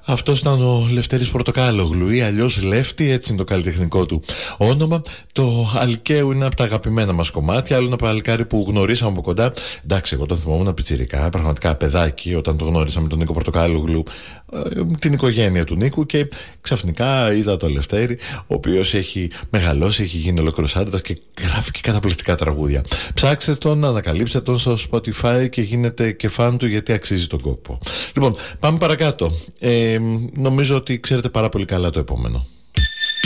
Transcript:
Αυτός ήταν ο Λευτέρης Πορτοκάλογλου ή αλλιώς Λεύτη, έτσι είναι το καλλιτεχνικό του όνομα. Το Αλκαίου είναι από τα αγαπημένα μας κομμάτια. Άλλο ένα παλικάρι που γνωρίσαμε από κοντά. Εντάξει, εγώ τον θυμόμουν πιτσιρικά, πραγματικά παιδάκι, όταν το γνώρισαμε τον Νίκο Πορτοκάλογλου, την οικογένεια του Νίκου, και ξαφνικά είδα τον Λευτέρη, ο οποίος έχει μεγαλώσει, έχει γίνει ολόκληρος άντρας και γράφει και καταπληκτικά τραγούδια. Ψάξτε τον, ανακαλύψτε τον στο Spotify και γίνετε και φαν του, γιατί αξίζει τον κόπο. Λοιπόν, πάμε παρακάτω. Νομίζω ότι ξέρετε πάρα πολύ καλά το επόμενο.